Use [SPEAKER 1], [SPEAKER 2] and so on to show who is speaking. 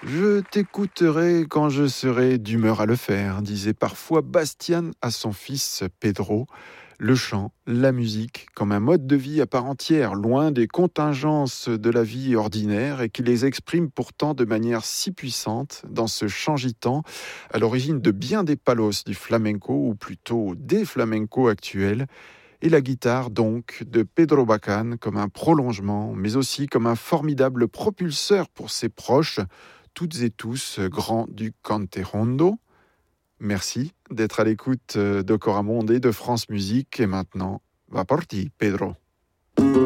[SPEAKER 1] Je t'écouterai quand je serai d'humeur à le faire, disait parfois Bastian à son fils Pedro. Le chant, la musique, comme un mode de vie à part entière, loin des contingences de la vie ordinaire et qui les exprime pourtant de manière si puissante dans ce chant gitan, à l'origine de bien des palos du flamenco, ou plutôt des flamencos actuels, et la guitare donc de Pedro Bacan comme un prolongement, mais aussi comme un formidable propulseur pour ses proches, toutes et tous grands du Canterondo. Merci d'être à l'écoute de Coramonde et de France Musique. Et maintenant, va parti, Pedro.